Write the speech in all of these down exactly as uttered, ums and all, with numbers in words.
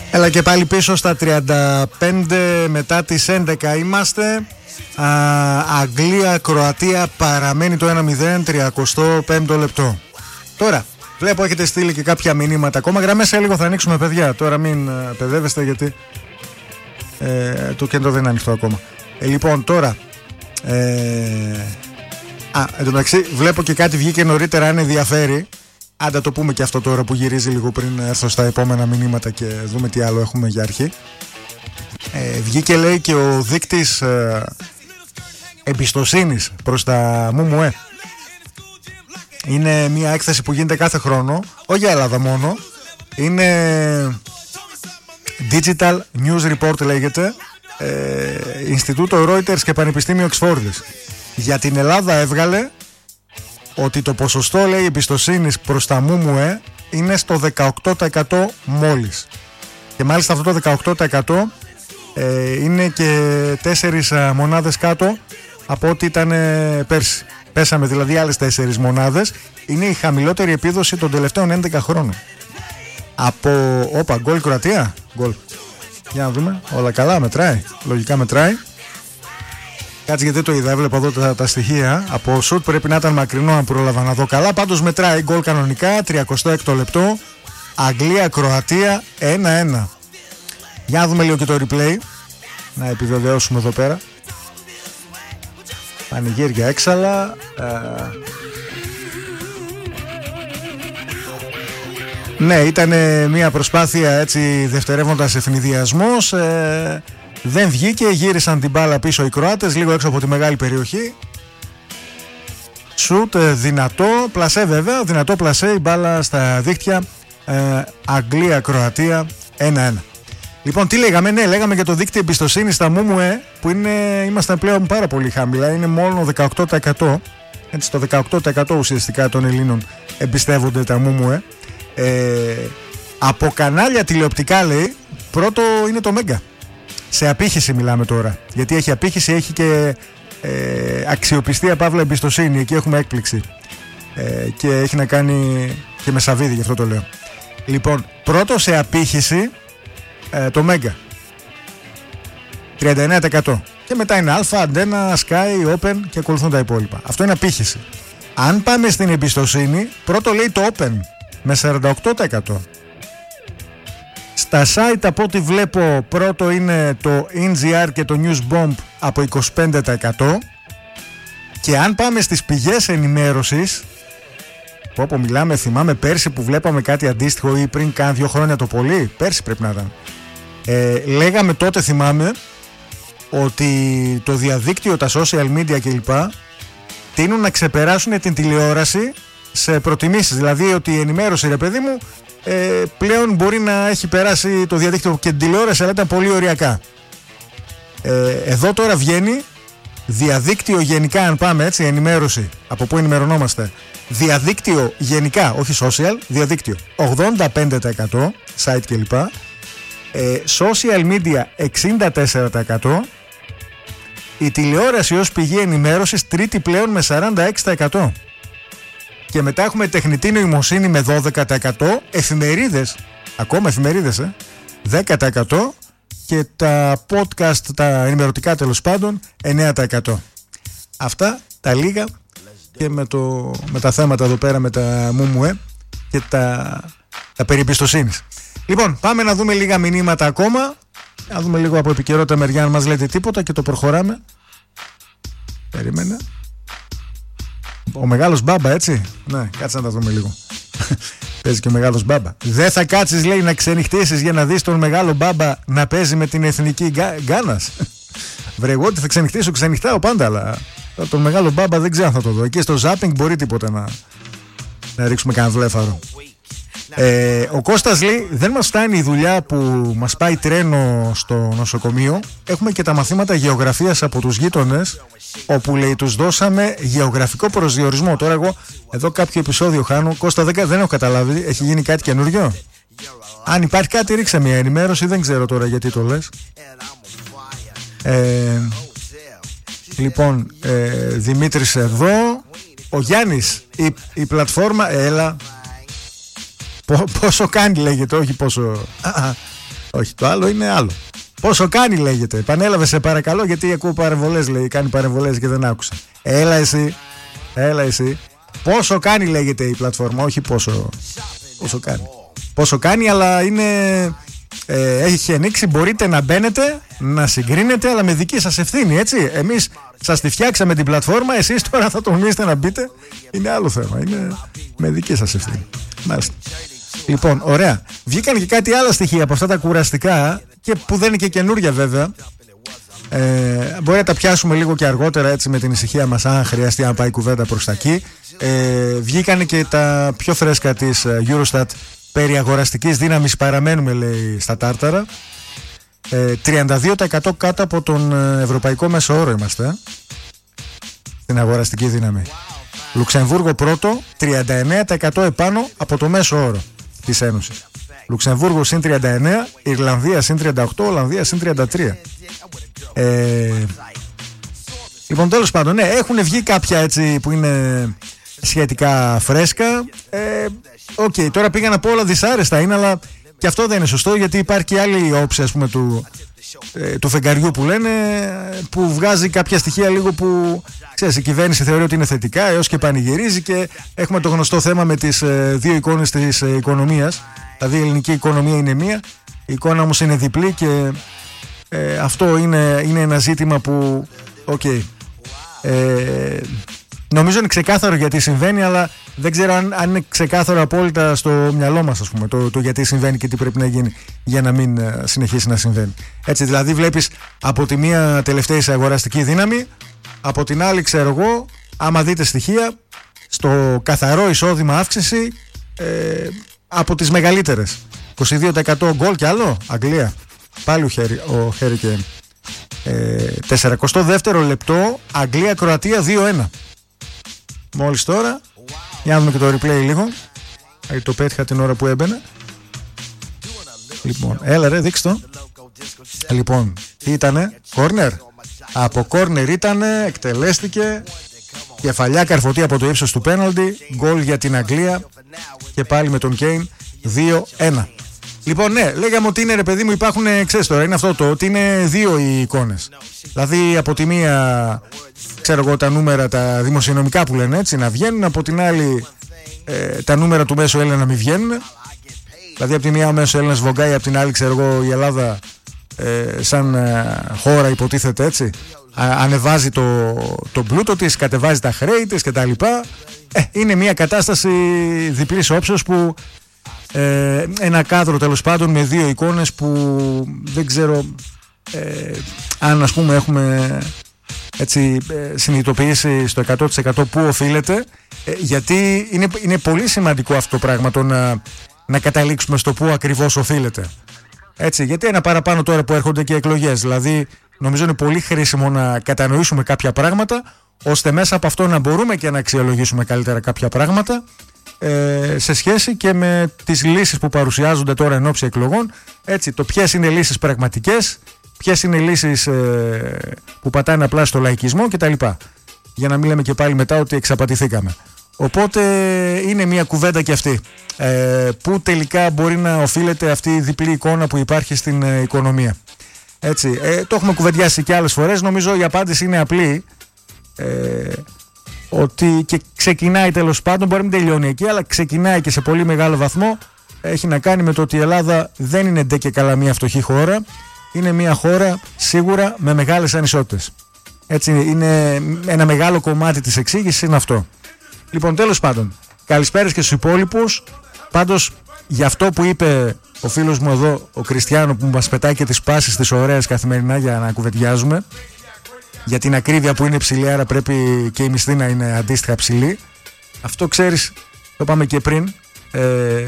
Έλα και πάλι πίσω στα τριάντα πέντε μετά τις έντεκα είμαστε. Α, Αγγλία, Κροατία παραμένει το ένα μηδέν, τριακοστό πέμπτο λεπτό. Τώρα, βλέπω έχετε στείλει και κάποια μηνύματα ακόμα. Γραμμές σε λίγο θα ανοίξουμε, παιδιά. Τώρα μην ε, παιδεύεστε γιατί ε, το κέντρο δεν είναι ανοιχτό ακόμα. Ε, λοιπόν, τώρα ε, Α, εν τω μεταξύ βλέπω και κάτι βγήκε νωρίτερα, αν ενδιαφέρει. Άντα το πούμε και αυτό τώρα που γυρίζει λίγο πριν έρθω στα επόμενα μηνύματα και δούμε τι άλλο έχουμε για αρχή. Ε, βγήκε λέει και ο δείκτης ε, εμπιστοσύνης προς τα ΜΜΕ. Είναι μια έκθεση που γίνεται κάθε χρόνο, όχι για Ελλάδα μόνο. Είναι Digital News Report λέγεται, ε, Ινστιτούτο Reuters και Πανεπιστήμιο Οξφόρδης. Για την Ελλάδα έβγαλε ότι το ποσοστό λέει εμπιστοσύνης προς τα ΜΜΕ είναι στο δεκαοκτώ τοις εκατό μόλις. Και μάλιστα αυτό το δεκαοκτώ τοις εκατό ε, είναι και τέσσερις μονάδες κάτω από ό,τι ήταν ε, πέρσι. Πέσαμε δηλαδή άλλες τέσσερις μονάδες. Είναι η χαμηλότερη επίδοση των τελευταίων έντεκα χρόνων. Από... Όπα, γκολ Κροατία. Γκολ. Για να δούμε. Όλα καλά, μετράει. Λογικά μετράει. Κάτσε γιατί το είδα, έβλεπα εδώ τα, τα στοιχεία. Από σουτ πρέπει να ήταν μακρινό αν πρόλαβα να δω καλά. Πάντως μετράει γκολ κανονικά, τριακοστό έκτο λεπτό. Αγγλία, Κροατία, ένα ένα. Για να δούμε λίγο και το replay. Να επιβεβαιώσουμε εδώ πέρα. Πανηγύρια έξαλα. Ε... Ναι, ήταν μια προσπάθεια έτσι δευτερεύοντας ευνηδιασμός. Ε... Δεν βγήκε, γύρισαν την μπάλα πίσω οι Κροάτες, λίγο έξω από τη μεγάλη περιοχή. Σουτ δυνατό, πλασέ βέβαια, δυνατό πλασέ, η μπάλα στα δίχτυα. ε, Αγγλία-Κροατία ένα ένα. Λοιπόν, τι λέγαμε, ναι, λέγαμε για το δίκτυο εμπιστοσύνη στα ΜΜΕ, που είναι, είμαστε πλέον πάρα πολύ χαμηλά, είναι μόνο δεκαοκτώ τοις εκατό. Έτσι, το δεκαοκτώ τοις εκατό ουσιαστικά των Ελλήνων εμπιστεύονται τα ΜΜΕ. Ε, από κανάλια τηλεοπτικά λέει, πρώτο είναι το Μέγκα. Σε απήχηση μιλάμε τώρα. Γιατί έχει απήχηση, έχει και ε, αξιοπιστία, παύλα εμπιστοσύνη. Εκεί έχουμε έκπληξη. Ε, και έχει να κάνει και με Σαββίδη, γι' αυτό το λέω. Λοιπόν, πρώτο σε απήχηση ε, το Μέγκα. τριάντα εννέα τοις εκατό. Και μετά είναι Αλφα, Αντένα, Sky, Open και ακολουθούν τα υπόλοιπα. Αυτό είναι απήχηση. Αν πάμε στην εμπιστοσύνη, πρώτο λέει το Open με σαράντα οκτώ τοις εκατό. Στα site από ό,τι βλέπω πρώτο είναι το εν τζι αρ και το Newsbomb από είκοσι πέντε τοις εκατό. Και αν πάμε στις πηγές ενημέρωσης, που όπου μιλάμε, θυμάμαι πέρσι που βλέπαμε κάτι αντίστοιχο ή πριν κάνα δύο χρόνια το πολύ, πέρσι πρέπει να ήταν, ε, λέγαμε τότε, θυμάμαι, ότι το διαδίκτυο, τα social media κλπ τείνουν να ξεπεράσουν την τηλεόραση σε προτιμήσεις. Δηλαδή ότι η ενημέρωση, ρε παιδί μου, Ε, πλέον μπορεί να έχει περάσει το διαδίκτυο και την τηλεόραση, αλλά ήταν πολύ ωριακά. Ε, εδώ τώρα βγαίνει διαδίκτυο γενικά, αν πάμε έτσι, ενημέρωση. Από πού ενημερωνόμαστε? Διαδίκτυο γενικά, όχι social, διαδίκτυο ογδόντα πέντε τοις εκατό, site κλπ. Ε, social media εξήντα τέσσερα τοις εκατό. Η τηλεόραση ως πηγή ενημέρωσης τρίτη πλέον με σαράντα έξι τοις εκατό. Και μετά έχουμε τεχνητή νοημοσύνη με δώδεκα τοις εκατό, εφημερίδες, ακόμα εφημερίδες, ε, δέκα τοις εκατό και τα podcast, τα ενημερωτικά τέλος πάντων, εννέα τοις εκατό. Αυτά τα λίγα και με, το, με τα θέματα εδώ πέρα με τα ΜΜΕ και τα, τα περί εμπιστοσύνης. Λοιπόν, πάμε να δούμε λίγα μηνύματα ακόμα, να δούμε λίγο από επικαιρότητα μεριά αν μας λέτε τίποτα και το προχωράμε. Περίμενε. Ο μεγάλος μπάμπα, έτσι. Ναι, κάτσε να τα δούμε λίγο. Παίζει και ο μεγάλος μπάμπα. Δεν θα κάτσεις, λέει, να ξενυχτήσεις για να δεις τον μεγάλο μπάμπα να παίζει με την εθνική Γκά... Γκάνας. Βρε, εγώ ότι θα ξενυχτήσω, ξενυχτάω πάντα, αλλά τον μεγάλο μπάμπα δεν ξέρω αν θα το δω. Εκεί στο ζάπινγκ μπορεί τίποτα να, να ρίξουμε κανένα βλέφαρο. Ε, ο Κώστας λέει, δεν μας φτάνει η δουλειά που μας πάει τρένο στο νοσοκομείο. Έχουμε και τα μαθήματα γεωγραφίας από τους γείτονες, όπου λέει τους δώσαμε γεωγραφικό προσδιορισμό. Τώρα εγώ εδώ κάποιο επεισόδιο χάνω. Κώστα, δεν, δεν έχω καταλάβει, έχει γίνει κάτι καινούριο? Αν υπάρχει κάτι, ρίξε μια ενημέρωση, δεν ξέρω τώρα γιατί το λες. ε, Λοιπόν, ε, Δημήτρης εδώ. Ο Γιάννης, η, η πλατφόρμα, έλα. Πόσο κάνει λέγεται, όχι πόσο. Όχι, το άλλο είναι άλλο. Πόσο κάνει, λέγεται. Επανέλαβε, σε παρακαλώ, γιατί ακούω παρεμβολές, λέει. Κάνει παρεμβολές και δεν άκουσα. Έλα εσύ. Έλα εσύ. Πόσο κάνει, λέγεται η πλατφόρμα. Όχι πόσο, πόσο κάνει. Πόσο κάνει, αλλά είναι. Ε, έχει ανοίξει. Μπορείτε να μπαίνετε, να συγκρίνετε, αλλά με δική σας ευθύνη, έτσι. Εμείς σας τη φτιάξαμε την πλατφόρμα. Εσείς τώρα θα τολμήσετε να μπείτε. Είναι άλλο θέμα. Είναι με δική σας ευθύνη. Μάλιστα. Λοιπόν, ωραία. Βγήκαν και κάτι άλλα στοιχεία από αυτά τα κουραστικά και που δεν είναι και καινούρια βέβαια. Ε, μπορεί να τα πιάσουμε λίγο και αργότερα, έτσι, με την ησυχία μας, αν χρειαστεί να πάει κουβέντα προς τα εκεί. Ε, βγήκαν και τα πιο φρέσκα της Eurostat περί αγοραστικής δύναμης. Παραμένουμε, λέει, στα τάρταρα. ε, τριάντα δύο τοις εκατό κάτω από τον ευρωπαϊκό μέσο όρο είμαστε στην αγοραστική δύναμη. Λουξεμβούργο πρώτο, τριάντα εννέα τοις εκατό επάνω από το μέσο όρο της Ένωσης. Λουξεμβούργο συν τριάντα εννέα, Ιρλανδία συν τριάντα οκτώ, Ολλανδία συν τριάντα τρία. Ε, λοιπόν, τέλος πάντων, ναι, έχουν βγει κάποια, έτσι, που είναι σχετικά φρέσκα. Ε, Οκ, okay, τώρα πήγα να πω όλα δυσάρεστα είναι, αλλά και αυτό δεν είναι σωστό, γιατί υπάρχει και άλλη όψη, ας πούμε, του, ε, του φεγγαριού που λένε, που βγάζει κάποια στοιχεία λίγο που, ξέρεις, η κυβέρνηση θεωρεί ότι είναι θετικά έως και πανηγυρίζει, και έχουμε το γνωστό θέμα με τις ε, δύο εικόνες της ε, οικονομίας. Δηλαδή η ελληνική οικονομία είναι μία, η εικόνα όμως είναι διπλή, και ε, αυτό είναι, είναι ένα ζήτημα που, οκ, okay, ε, νομίζω είναι ξεκάθαρο γιατί συμβαίνει, αλλά δεν ξέρω αν, αν είναι ξεκάθαρο απόλυτα στο μυαλό μας, ας πούμε, το, το γιατί συμβαίνει και τι πρέπει να γίνει για να μην uh, συνεχίσει να συμβαίνει. Έτσι, δηλαδή βλέπεις από τη μία τελευταία σε αγοραστική δύναμη, από την άλλη, ξέρω εγώ, άμα δείτε στοιχεία, στο καθαρό εισόδημα αύξηση ε, από τις μεγαλύτερες. είκοσι δύο τοις εκατό γκολ κι άλλο, Αγγλία. Πάλι ο Χέρι Κέιν. Ε, σαράντα δεύτερο λεπτό, Αγγλία-Κροατία δύο ένα. Μόλις τώρα, για να δούμε και το replay λίγο. Γιατί το πέτυχα την ώρα που έμπαινε. Λοιπόν, έλα ρε, δείξ' το. Λοιπόν, τι ήτανε, κόρνερ. Από κόρνερ ήτανε, εκτελέστηκε. Κεφαλιά καρφωτή από το ύψος του πέναλτι. Γκολ για την Αγγλία. Και πάλι με τον Κέιν δύο ένα. Λοιπόν, ναι, λέγαμε ότι είναι, ρε παιδί μου, υπάρχουν, ξέρεις τώρα, είναι αυτό το ότι είναι δύο οι εικόνες. Δηλαδή από τη μία, ξέρω εγώ, τα νούμερα, τα δημοσιονομικά που λένε, έτσι, να βγαίνουν, από την άλλη ε, τα νούμερα του μέσου Έλληνα να μην βγαίνουν. Δηλαδή από τη μία ο μέσος Έλληνας βογκάει, από την άλλη, ξέρω εγώ, η Ελλάδα ε, σαν ε, χώρα υποτίθεται, έτσι, α, ανεβάζει το, το πλούτο της, κατεβάζει τα χρέη της κτλ. Ε, είναι μια κατάσταση διπλής όψεως που ε, ένα κάδρο, τέλος πάντων, με δύο εικόνες που δεν ξέρω ε, αν, ας πούμε, έχουμε, έτσι, ε, συνειδητοποιήσει στο εκατό τοις εκατό που οφείλεται, ε, γιατί είναι, είναι πολύ σημαντικό αυτό το πράγμα, το να, να καταλήξουμε στο που ακριβώς οφείλεται. Έτσι, γιατί ένα παραπάνω τώρα που έρχονται και εκλογές, δηλαδή νομίζω είναι πολύ χρήσιμο να κατανοήσουμε κάποια πράγματα, ώστε μέσα από αυτό να μπορούμε και να αξιολογήσουμε καλύτερα κάποια πράγματα, ε, σε σχέση και με τις λύσεις που παρουσιάζονται τώρα εν ώψη εκλογών. Έτσι, το ποιες είναι λύσεις πραγματικές, ποιες είναι λύσεις ε, που πατάνε απλά στο λαϊκισμό κτλ. Για να μην λέμε και πάλι μετά ότι εξαπατηθήκαμε. Οπότε είναι μια κουβέντα και αυτή, ε, που τελικά μπορεί να οφείλεται αυτή η διπλή εικόνα που υπάρχει στην ε, οικονομία. Έτσι, ε, το έχουμε κουβεντιάσει και άλλες φορές. Νομίζω η απάντηση είναι απλή, ε, ότι και ξεκινάει, τέλος πάντων, μπορεί να μην τελειώνει εκεί, αλλά ξεκινάει και σε πολύ μεγάλο βαθμό. Έχει να κάνει με το ότι η Ελλάδα δεν είναι ντε και καλά μια φτωχή χώρα. Είναι μια χώρα σίγουρα με μεγάλες ανισότητες. Έτσι, είναι ένα μεγάλο κομμάτι της εξήγησης είναι αυτό. Λοιπόν, τέλος πάντων, καλησπέρας και στους υπόλοιπους. Πάντως, για αυτό που είπε ο φίλος μου εδώ, ο Κριστιάνο, που μας πετάει και τις πάσεις τις ωραίες καθημερινά για να κουβεντιάζουμε, για την ακρίβεια που είναι ψηλή, άρα πρέπει και η μισθή να είναι αντίστοιχα ψηλή. Αυτό, ξέρεις, το είπαμε και πριν, ε,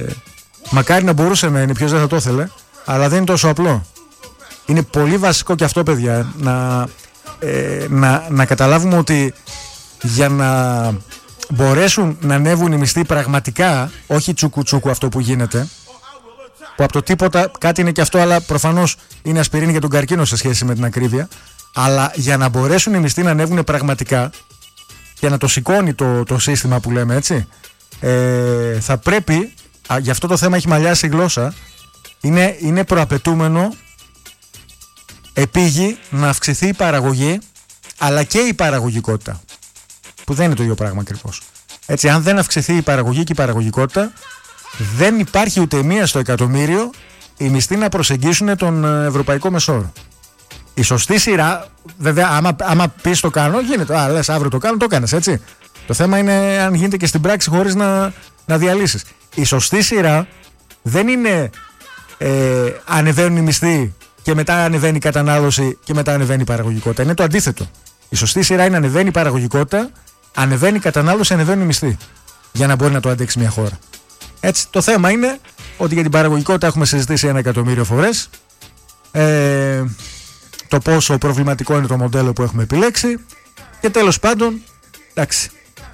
μακάρι να μπορούσε να είναι, ποιος δεν θα το ήθελε, αλλά δεν είναι τόσο απλό. Είναι πολύ βασικό και αυτό, παιδιά, να, ε, να, να καταλάβουμε ότι για να μπορέσουν να ανέβουν οι μισθοί πραγματικά, όχι τσούκου τσούκου αυτό που γίνεται, που από το τίποτα κάτι είναι και αυτό, αλλά προφανώς είναι ασπιρίνη για τον καρκίνο σε σχέση με την ακρίβεια, αλλά για να μπορέσουν οι μισθοί να ανέβουν πραγματικά και να το σηκώνει το, το σύστημα που λέμε, έτσι, ε, θα πρέπει, α, γι' αυτό το θέμα έχει μαλλιάσει η γλώσσα, Είναι, είναι προαπαιτούμενο επίγει να αυξηθεί η παραγωγή, αλλά και η παραγωγικότητα, που δεν είναι το ίδιο πράγμα ακριβώς. Έτσι, αν δεν αυξηθεί η παραγωγή και η παραγωγικότητα, δεν υπάρχει ούτε μία στο εκατομμύριο οι μισθοί να προσεγγίσουν τον ευρωπαϊκό μεσόωρο. Η σωστή σειρά, βέβαια, άμα, άμα πεις το κάνω, γίνεται. Α, λες αύριο το κάνω, το έκανες, έτσι. Το θέμα είναι αν γίνεται και στην πράξη χωρίς να, να διαλύσεις. Η σωστή σειρά δεν είναι ε, ανεβαίνουν οι μισθοί και μετά ανεβαίνει η κατανάλωση και μετά ανεβαίνει η παραγωγικότητα. Είναι το αντίθετο. Η σωστή σειρά είναι ανεβαίνει η παραγωγικότητα, ανεβαίνει η κατανάλωση, ανεβαίνουν οι μισθοί. Για να μπορεί να το αντέξει μια χώρα. Έτσι, το θέμα είναι ότι για την παραγωγικότητα έχουμε συζητήσει ένα εκατομμύριο φορές. Ε, το πόσο προβληματικό είναι το μοντέλο που έχουμε επιλέξει. Και τέλος πάντων, εντάξει,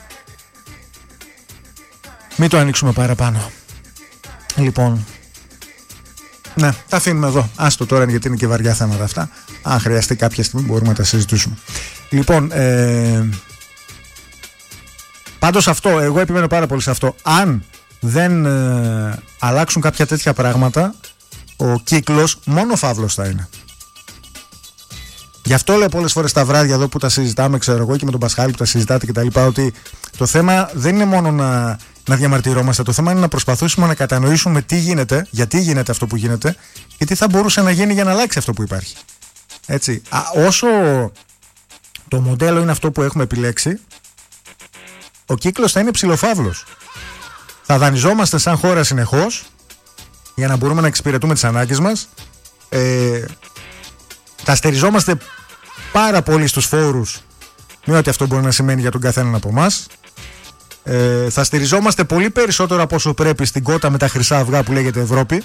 μην το ανοίξουμε παραπάνω. Λοιπόν, ναι, τα αφήνουμε εδώ. Άστο τώρα, γιατί είναι και βαριά θέματα αυτά. Αν χρειαστεί κάποια στιγμή μπορούμε να τα συζητήσουμε. Λοιπόν, ε, πάντως αυτό, εγώ επιμένω πάρα πολύ σε αυτό. Αν δεν ε, αλλάξουν κάποια τέτοια πράγματα, ο κύκλος μόνο φαύλος θα είναι. Γι' αυτό λέω πολλές φορές τα βράδια εδώ που τα συζητάμε, ξέρω εγώ, και με τον Πασχάλη που τα συζητάτε και τα λοιπά, ότι το θέμα δεν είναι μόνο να, να διαμαρτυρόμαστε, το θέμα είναι να προσπαθήσουμε να κατανοήσουμε τι γίνεται, γιατί γίνεται αυτό που γίνεται και τι θα μπορούσε να γίνει για να αλλάξει αυτό που υπάρχει. Έτσι, α, όσο το μοντέλο είναι αυτό που έχουμε επιλέξει, ο κύκλος θα είναι ψιλοφαύλος. Θα δανειζόμαστε σαν χώρα συνεχώς για να μπορούμε να εξυπηρετούμε τις ανάγκες μας. Ε, θα στεριζόμαστε πάρα πολύ στους φόρους, με ό,τι αυτό μπορεί να σημαίνει για τον καθέναν από εμάς. Ε, θα στηριζόμαστε πολύ περισσότερο από όσο πρέπει στην κότα με τα χρυσά αυγά που λέγεται Ευρώπη.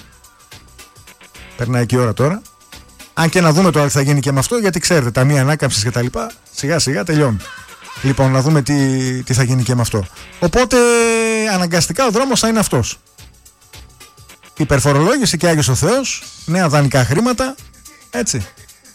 Περνάει και η ώρα τώρα. Αν και να δούμε τώρα τι θα γίνει και με αυτό, γιατί ξέρετε, ταμεία ανάκαμψης και τα λοιπά σιγά σιγά τελειώνουν. Λοιπόν, να δούμε τι, τι θα γίνει και με αυτό. Οπότε αναγκαστικά ο δρόμος θα είναι αυτός. Υπερφορολόγηση και Άγιος ο Θεός, νέα δανεικά χρήματα, έτσι.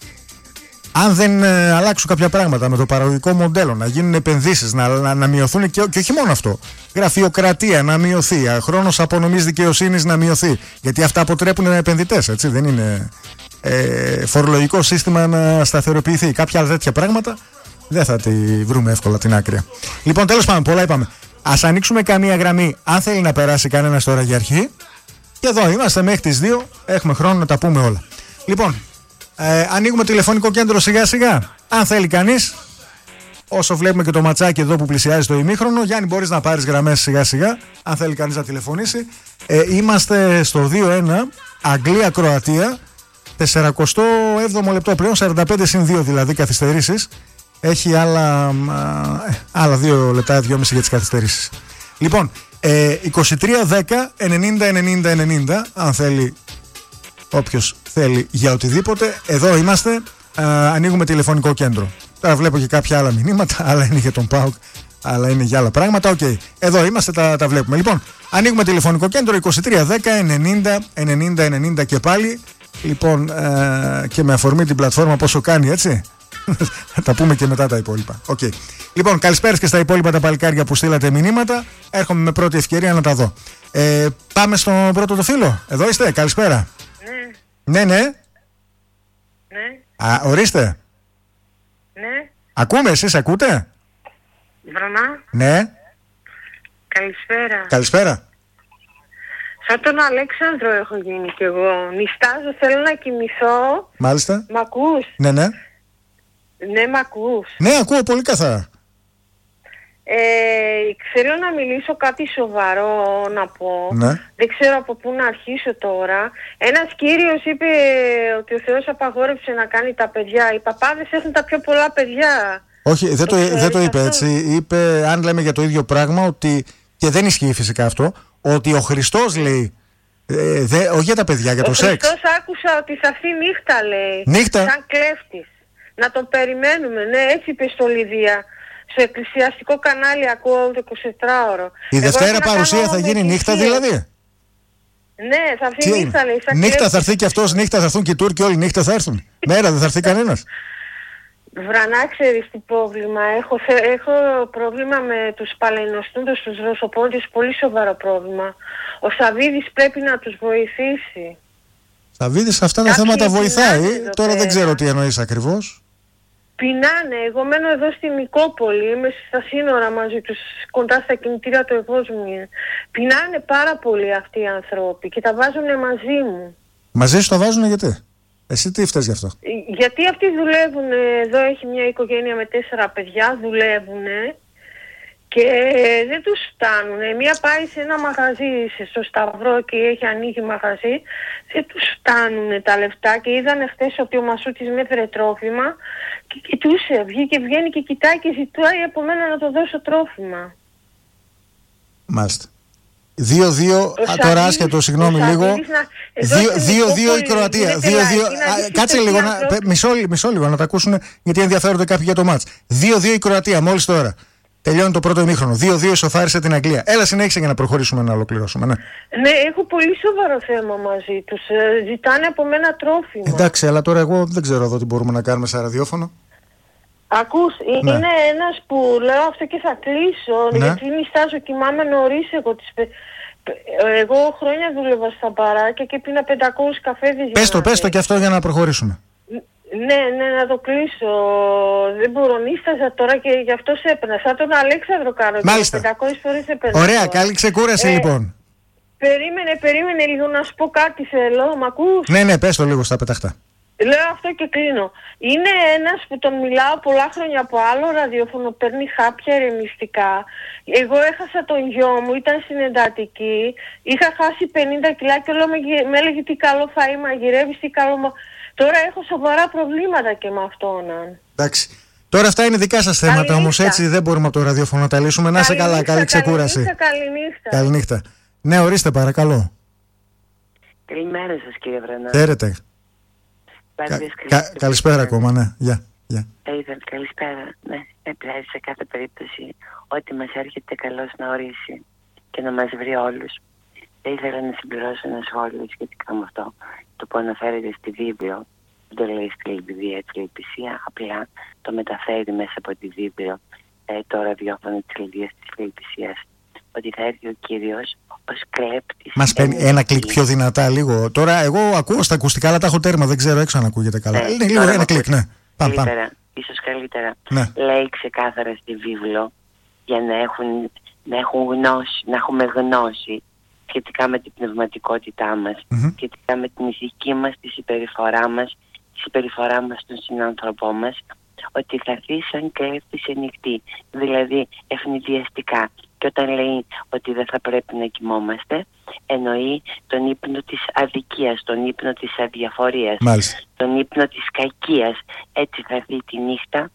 Αν δεν ε, αλλάξουν κάποια πράγματα με το παραγωγικό μοντέλο, να γίνουν επενδύσεις, να, να, να μειωθούν και, και όχι μόνο αυτό. Γραφειοκρατία να μειωθεί, χρόνος απονομής δικαιοσύνης να μειωθεί. Γιατί αυτά αποτρέπουν επενδυτές, έτσι. Δεν είναι ε, φορολογικό σύστημα να σταθεροποιηθεί. Κάποια άλλα τέτοια πράγματα δεν θα τη βρούμε εύκολα την άκρη. Λοιπόν, τέλος πάντων, πολλά είπαμε. Ας ανοίξουμε καμία γραμμή, αν θέλει να περάσει κανένας τώρα για αρχή. Και εδώ είμαστε μέχρι τις δύο, έχουμε χρόνο να τα πούμε όλα. Λοιπόν, ε, ανοίγουμε τηλεφωνικό κέντρο σιγά σιγά. Αν θέλει κανείς, όσο βλέπουμε και το ματσάκι εδώ που πλησιάζει το ημίχρονο, Γιάννη, μπορείς να πάρεις γραμμές σιγά σιγά, αν θέλει κανείς να τηλεφωνήσει. Ε, είμαστε στο δύο ένα, Αγγλία-Κροατία, σαράντα επτά λεπτό πλέον, σαράντα πέντε συν δύο δηλαδή καθυστερήσεις. Έχει άλλα, α, άλλα δύο λεπτά, δυόμιση για τις καθυστερήσεις. Λοιπόν, ε, είκοσι τρία δέκα ενενήντα ενενήντα ενενήντα, αν θέλει όποιος θέλει για οτιδήποτε. Εδώ είμαστε, α, ανοίγουμε τηλεφωνικό κέντρο. Τώρα βλέπω και κάποια άλλα μηνύματα, άλλα είναι για τον ΠΑΟΚ, άλλα είναι για άλλα πράγματα. Οκ, okay. Εδώ είμαστε, τα, τα βλέπουμε. Λοιπόν, ανοίγουμε τηλεφωνικό κέντρο είκοσι τρία δέκα ενενήντα ενενήντα ενενήντα και πάλι. Λοιπόν, ε, και με αφορμή την πλατφόρμα πόσο κάνει, έτσι. Θα τα πούμε και μετά τα υπόλοιπα. Okay. Λοιπόν, καλησπέρα και στα υπόλοιπα τα παλικάρια που στείλατε μηνύματα. Έρχομαι με πρώτη ευκαιρία να τα δω. Ε, πάμε στον πρώτο το φίλο. Εδώ είστε, καλησπέρα. Ναι. Ναι, ναι. Ναι. Α, ορίστε. Ναι. Ακούμε, εσείς ακούτε? Βρανά. Ναι. Καλησπέρα. Καλησπέρα. Σαν τον Αλέξανδρο έχω γίνει κι εγώ. Νιστάζω, θέλω να κοιμηθώ. Μάλιστα. Μ' ακούς? Ναι, ναι. Ναι, μ' ακούς? Ναι, ακούω πολύ καθαρά. Ε, ξέρω να μιλήσω κάτι σοβαρό να πω. Ναι. Δεν ξέρω από πού να αρχίσω τώρα. Ένας κύριος είπε ότι ο Θεός απαγόρευσε να κάνει τα παιδιά. Οι παπάδες έχουν τα πιο πολλά παιδιά. Όχι, δεν το, το, δεν το είπε αυτό? έτσι. Είπε, αν λέμε για το ίδιο πράγμα, ότι, και δεν ισχύει φυσικά αυτό, ότι ο Χριστός λέει, ε, δε, όχι για τα παιδιά, για το ο σεξ. Ο Χριστός άκουσα ότι θα έρθει νύχτα, λέει. Νύχτα. Σαν κλέφτης. Να τον περιμένουμε. Ναι, έτσι είπε στο Λιδία. Στο εκκλησιαστικό κανάλι ακούω το εικοσιτετράωρο. Η Δευτέρα παρουσία θα γίνει νύχτα δηλαδή? Ναι, θα έρθει νύχτα, λέει. Σαν νύχτα κλέφτης. θα έρθει και αυτός, νύχτα θα έρθουν και οι Τούρκοι, όλοι νύχτα θα έρθουν. Μέρα δεν θα έρθει κανένας. Βρανά, ξέρεις τι πρόβλημα έχω. Έχω πρόβλημα με τους παλαινοστούντες, τους Ρωσοπόντες, πολύ σοβαρό πρόβλημα. Ο Σαββίδης πρέπει να τους βοηθήσει. Θα δείτε σε αυτά τα Κάποιοι θέματα βοηθάει. πεινάνε Τώρα εδώ δεν ξέρω πέρα. τι εννοείς ακριβώς. Πεινάνε. Εγώ μένω εδώ στη Νικόπολη, είμαι στα σύνορα μαζί τους, κοντά στα κινητήρια του εγγός μου είναι. Πεινάνε πάρα πολύ αυτοί οι άνθρωποι και τα βάζουνε μαζί μου. Μαζί σου τα βάζουν γιατί? Εσύ τι φταίς γι' αυτό? Ε, Γιατί αυτοί δουλεύουν, εδώ έχει μια οικογένεια με τέσσερα παιδιά, δουλεύουν και δεν τους φτάνουν. Μία πάει σε ένα μαγαζί σε- στο Σταυρό και έχει ανοίγει μαγαζί, δεν τους φτάνουν τα λεφτά και είδανε χθες ότι ο Μασούτης με έφερε τρόφιμα και κοιτούσε, βγήκε, βγαίνει και κοιτάει και ζητάει από μένα να το δώσω τρόφιμα. Μάλιστα. δύο-δύο, Ο τώρα Σαββίδης- άσχετο, συγγνώμη ο λίγο. Σαββίδης να- εδώ στην δύο-δύο η Νικόπολη Κροατία. γίνεται δύο-δύο. λαϊκή, να Α, δεις Κάτσε τι λίγο, να, άνθρωποι- πε- μισό, μισό λίγο να τα ακούσουν, γιατί ενδιαφέρονται κάποιοι για το μάτς. δύο-δύο η Κροατία, μόλις τώρα. Τελειώνει το πρώτο ημίχρονο. δύο-δύο ισοφάρισε την Αγγλία. Έλα, συνέχισε για να προχωρήσουμε να ολοκληρώσουμε. Ναι. Ναι, έχω πολύ σοβαρό θέμα μαζί τους. Ε, Ζητάνε από μένα τρόφιμα. Εντάξει, αλλά τώρα εγώ δεν ξέρω εδώ τι μπορούμε να κάνουμε σε ραδιόφωνο. Ακούς, ε, Ναι. είναι ένας που λέω αυτό και θα κλείσω, Ναι. γιατί νιστάζω, κοιμάμαι νωρίς εγώ. Τις, πε- πε- εγώ χρόνια δούλευα στα μπαράκια και πίνα πεντακόσιους καφέδες. για Πες το, να πες το φέρω. και αυτό για να προχωρήσουμε. Ναι, ναι, να το κλείσω. Δεν μπορώ, νίσταζα τώρα και γι' αυτό σε έπαιρνα. Σαν τον Αλέξανδρο κάνω. Μάλιστα. πεντακόσιες φορές έπαιρνα. Ωραία, τώρα. καλή ξεκούραση Ε, λοιπόν. Περίμενε, περίμενε λίγο να σου πω κάτι θέλω. Μ' ακούς? Ναι, ναι, πες το λίγο στα πεταχτά. Λέω αυτό και κλείνω. Είναι ένας που τον μιλάω πολλά χρόνια από άλλο ραδιόφωνο, παίρνει χάπια ηρεμιστικά. Εγώ έχασα τον γιο μου, ήταν στην εντατική. Είχα χάσει πενήντα κιλά και όλο με, γε- με έλεγε τι καλό φαΐ μαγειρεύεις, τι καλό... μα- Τώρα έχω σοβαρά προβλήματα και με αυτόν. Εντάξει. Τώρα αυτά είναι δικά σας θέματα Καληνύχτα. όμως, έτσι δεν μπορούμε από το ραδιόφωνο να τα λύσουμε. Να είσαι καλά, Καληνύχτα, καλή ξεκούραση. Καληνύχτα, καληνύχτα. Καληνύχτα. Ναι, ορίστε παρακαλώ. Καλημέρα σας κύριε Βρανά. Χαίρετε. Πάλι Κα- σας κα- καλησπέρα. καλησπέρα ακόμα, ναι. Γεια. Γεια. Θα ήθελα καλησπέρα. Ναι, επειδή σε κάθε περίπτωση ό,τι μας έρχεται καλώς να ορίσει και να μας βρει όλους. Θα ήθελα να συμπληρώσω ένα σχόλιο σχετικά με αυτό. Το που αναφέρεται στη Βίβλιο, δεν το λέει στη Λεϊβιδία, τη Λεϊπησία, απλά το μεταφέρει μέσα από τη Βίβλιο ε, το ραδιόφωνο της Λεϊβίας της Λεϊπησίας. Ότι θα έρθει ο Κύριος ως κλέπτης. Μας παίρνει ένα κλικ πιο δυνατά λίγο. Τώρα εγώ ακούω στα ακουστικά, αλλά τα έχω τέρμα, δεν ξέρω έξω αν ακούγεται καλά. Ναι, Είναι λίγο τώρα ένα με κλικ, ακούτε. ναι. Πάμε, πάμε. Καλύτερα, ίσως καλύτερα. Ναι. Λέει ξεκάθαρα στη βίβλο για να έχουν, να έχουν γνώση, να έχουμε γνώση σχετικά με την πνευματικότητά μας, Μμμ. σχετικά με την ηθική μας, τη συμπεριφορά μας, τη συμπεριφορά μας στον συνάνθρωπό μας, ότι θα έρθει σαν κλέφτης σε νυχτή, δηλαδή ευνηδιαστικά. Και όταν λέει ότι δεν θα πρέπει να κοιμόμαστε, εννοεί τον ύπνο της αδικίας, τον ύπνο της αδιαφορίας, Μάλιστα. τον ύπνο της κακίας. Έτσι θα δει τη νύχτα,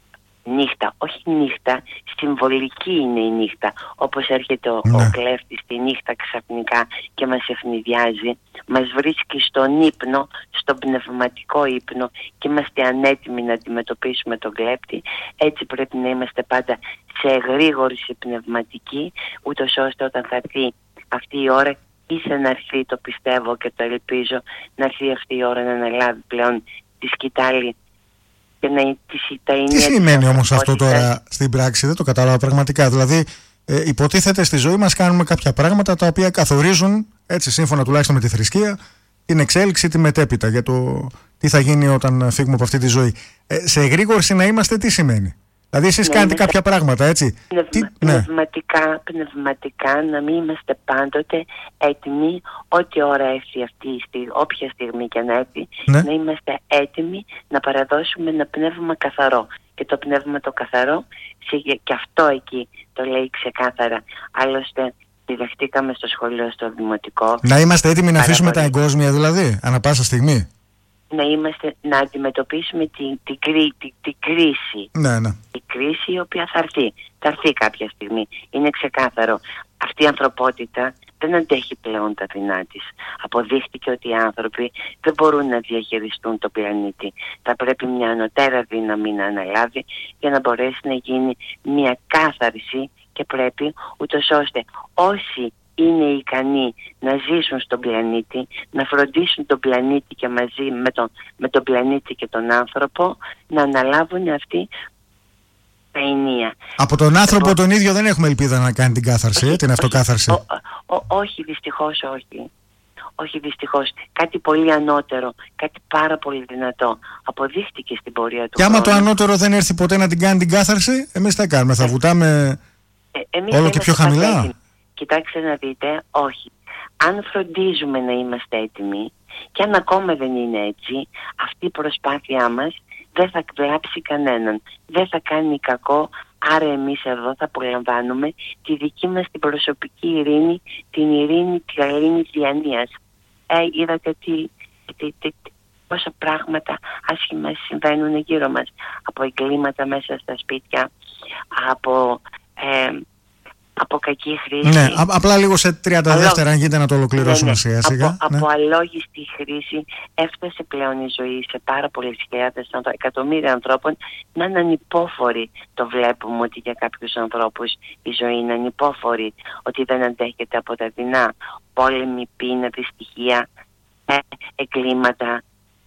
νύχτα, όχι νύχτα, συμβολική είναι η νύχτα. Όπως έρχεται ο, Ναι. ο κλέφτης τη νύχτα ξαφνικά και μας ευνηδιάζει, μας βρίσκει στον ύπνο, στον πνευματικό ύπνο και είμαστε ανέτοιμοι να αντιμετωπίσουμε τον κλέπτη. Έτσι πρέπει να είμαστε πάντα σε εγρήγορση πνευματική, ούτως ώστε όταν θα έρθει αυτή η ώρα, ήθελα να έρθει, το πιστεύω και το ελπίζω, να έρθει αυτή η ώρα να αναλάβει πλέον τη σκητάλη και να τη τα Τι σημαίνει όμως αυτό τώρα στην πράξη, δεν το κατάλαβα πραγματικά. Δηλαδή, ε, υποτίθεται στη ζωή μας κάνουμε κάποια πράγματα τα οποία καθορίζουν, έτσι σύμφωνα τουλάχιστον με τη θρησκεία, την εξέλιξη, τη μετέπειτα για το τι θα γίνει όταν φύγουμε από αυτή τη ζωή. Ε, σε εγρήγορση να είμαστε, τι σημαίνει? Δηλαδή, εσείς Ναι, κάνετε είμαστε κάποια πράγματα, έτσι. Πνευμα, Τι, ναι. πνευματικά, πνευματικά να μην είμαστε πάντοτε έτοιμοι ό,τι ώρα έρθει αυτή η στιγμή, όποια στιγμή και να έρθει, Ναι. να είμαστε έτοιμοι να παραδώσουμε ένα πνεύμα καθαρό. Και το πνεύμα το καθαρό, σε- και αυτό εκεί το λέει ξεκάθαρα. Άλλωστε, διδαχτήκαμε στο σχολείο στο δημοτικό. Να είμαστε έτοιμοι να αφήσουμε τα Πάρα πολύ. εγκόσμια, δηλαδή, ανά πάσα στιγμή. Να, είμαστε, να αντιμετωπίσουμε την την κρί- την- την κρίση. Ναι, ναι. Η κρίση η οποία θα έρθει. Θα έρθει κάποια στιγμή. Είναι ξεκάθαρο. Αυτή η ανθρωπότητα δεν αντέχει πλέον τα δεινά της. Αποδείχτηκε ότι οι άνθρωποι δεν μπορούν να διαχειριστούν το πλανήτη. Θα πρέπει μια ανωτέρα δύναμη να αναλάβει για να μπορέσει να γίνει μια κάθαρση και πρέπει ούτως ώστε όσοι είναι ικανοί να ζήσουν στον πλανήτη, να φροντίσουν τον πλανήτη και μαζί με τον, με τον πλανήτη και τον άνθρωπο, να αναλάβουν αυτή τα ενία. Από τον άνθρωπο Λοιπόν, τον ίδιο δεν έχουμε ελπίδα να κάνει την κάθαρση, ε, την αυτοκάθαρση. Ο, ο, όχι, δυστυχώς όχι. όχι δυστυχώς, κάτι πολύ ανώτερο, κάτι πάρα πολύ δυνατό. Αποδείχτηκε στην πορεία του Και άμα χρόνου. το ανώτερο δεν έρθει ποτέ να την κάνει την κάθαρση, εμείς τι κάνουμε, θα βουτάμε ε, εμείς όλο και πιο χαμηλά. έτοιμοι. Κοιτάξτε να δείτε, όχι. Αν φροντίζουμε να είμαστε έτοιμοι, και αν ακόμα δεν είναι έτσι, αυτή η προσπάθειά μας δεν θα κλάψει κανέναν, δεν θα κάνει κακό. Άρα εμείς εδώ θα απολαμβάνουμε τη δική μας την προσωπική ειρήνη, την ειρήνη, την ειρήνη διανοίας. Ε, είδατε τι, τι, τι, τι, πόσα πράγματα άσχημα συμβαίνουν γύρω μας. Από εγκλήματα μέσα στα σπίτια, από, ε, από κακή χρήση. Ναι, α, απλά λίγο σε τριάντα δεύτερα αν γίνεται να το ολοκληρώσουμε, ναι, ναι. σιγά σιγά. Από, ναι. από αλόγιστη χρήση έφτασε πλέον η ζωή σε πάρα πολλές χιλιάδες, εκατομμύρια ανθρώπων να είναι ανυπόφοροι. Το βλέπουμε ότι για κάποιους ανθρώπους η ζωή είναι ανυπόφορη, ότι δεν αντέχεται από τα δεινά, πόλεμη, πείνα, δυστυχία, ε, εγκλήματα.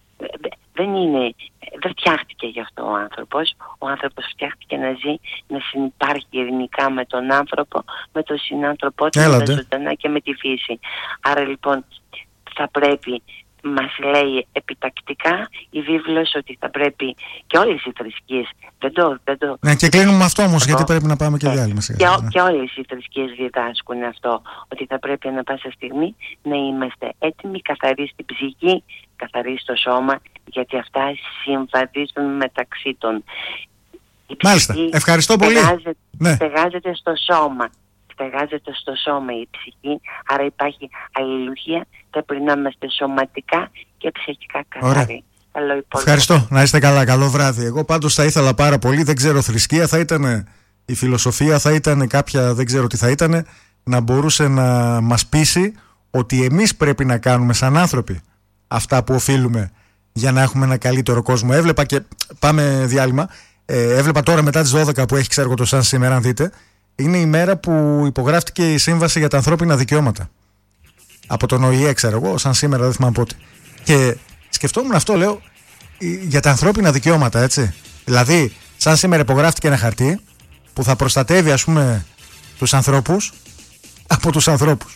Δεν είναι, δεν φτιάχτηκε γι' αυτό ο άνθρωπος. Ο άνθρωπος φτιάχτηκε να ζει, να συνυπάρχει ειρηνικά με τον άνθρωπο, με τον συνάνθρωπό του, με τα ζωντανά και με τη φύση. Άρα λοιπόν θα πρέπει, μας λέει επιτακτικά η βίβλος, ότι θα πρέπει και όλες οι θρησκείες, δεν το... Δεν το ναι, και κλείνουμε αυτό όμως, γιατί πρέπει να πάμε και διάλειμμα. Και, και, ναι. και όλες οι θρησκείες διδάσκουν αυτό, ότι θα πρέπει ανά πάσα στιγμή να είμαστε έτοιμοι, καθαροί στην ψυχή, καθαροί στο σώμα, γιατί αυτά συμβαδίζουν μεταξύ των. Μάλιστα, ευχαριστώ πολύ. Στεγάζεται, ναι. στεγάζεται στο σώμα. Στεγάζεται στο σώμα η ψυχή, άρα υπάρχει αλληλουχία, θα πρέπει να είμαστε σωματικά και ψυχικά καθαροί. Ευχαριστώ, να είστε καλά, καλό βράδυ. Εγώ πάντως θα ήθελα πάρα πολύ, δεν ξέρω θρησκεία, θα ήταν η φιλοσοφία, θα ήταν κάποια, δεν ξέρω τι θα ήταν, να μπορούσε να μας πείσει ότι εμείς πρέπει να κάνουμε σαν άνθρωποι αυτά που οφείλουμε για να έχουμε ένα καλύτερο κόσμο. Έβλεπα και πάμε διάλειμμα, ε, έβλεπα τώρα μετά τις δώδεκα που έχει ξέρω το σαν σήμερα, αν δείτε, είναι η μέρα που υπογράφτηκε η Σύμβαση για τα Ανθρώπινα Δικαιώματα. Από τον Ο Η Ε, ξέρω εγώ, σαν σήμερα, δεν θυμάμαι πότε. Και σκεφτόμουν αυτό, λέω, για τα ανθρώπινα δικαιώματα, έτσι. Δηλαδή, σαν σήμερα υπογράφτηκε ένα χαρτί που θα προστατεύει, ας πούμε, τους ανθρώπους από τους ανθρώπους.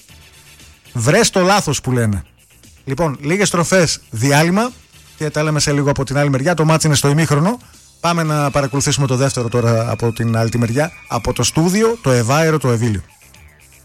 Βρες το λάθος που λένε. Λοιπόν, λίγες στροφές, διάλειμμα και τα λέμε σε λίγο από την άλλη μεριά. Το μάτς είναι στο ημίχρονο. Πάμε να παρακολουθήσουμε το δεύτερο τώρα από την άλλη τη μεριά. Από το στούδιο, το Ευάερο, το Ευήλιο.